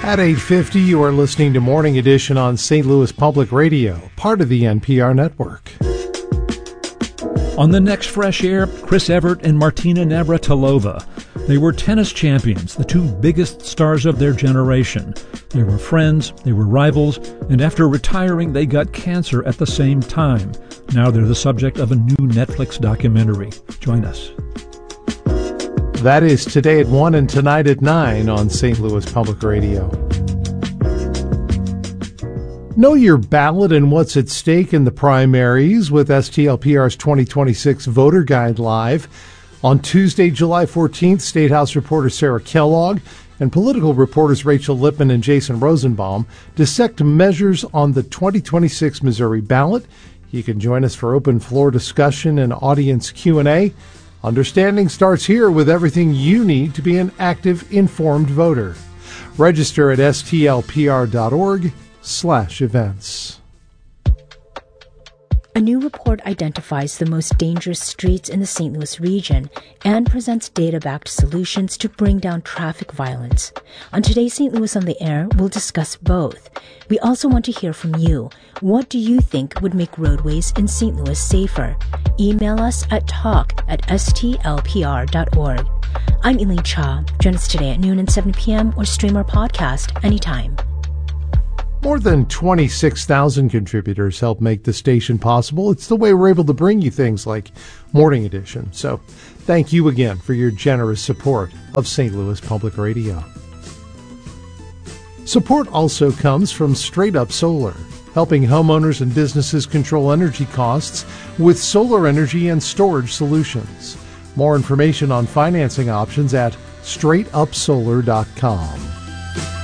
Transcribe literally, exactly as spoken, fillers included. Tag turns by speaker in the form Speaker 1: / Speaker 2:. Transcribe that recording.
Speaker 1: At eight fifty, you are listening to Morning Edition on Saint Louis Public Radio, part of the N P R network.
Speaker 2: On the next Fresh Air, Chris Evert and Martina Navratilova. They were tennis champions, the two biggest stars of their generation. They were friends, they were rivals, and after retiring, they got cancer at the same time. Now they're the subject of a new Netflix documentary. Join us.
Speaker 1: That is today at one and tonight at nine on Saint Louis Public Radio. Know your ballot and what's at stake in the primaries with S T L P R's twenty twenty-six Voter Guide Live. On Tuesday, July fourteenth, State House reporter Sarah Kellogg and political reporters Rachel Lippman and Jason Rosenbaum dissect measures on the twenty twenty-six Missouri ballot. You can join us for open floor discussion and audience Q and A. Understanding starts here with everything you need to be an active, informed voter. Register at S T L P R dot org slash events.
Speaker 3: A new report identifies the most dangerous streets in the Saint Louis region and presents data-backed solutions to bring down traffic violence. On today's Saint Louis on the Air, we'll discuss both. We also want to hear from you. What do you think would make roadways in Saint Louis safer? Email us at talk at S T L P R dot org. I'm Elaine Cha. Join us today at noon and seven p.m. or stream our podcast anytime.
Speaker 1: More than twenty-six thousand contributors help make the station possible. It's the way we're able to bring you things like Morning Edition. So thank you again for your generous support of Saint Louis Public Radio. Support also comes from Straight Up Solar, helping homeowners and businesses control energy costs with solar energy and storage solutions. More information on financing options at straight up solar dot com.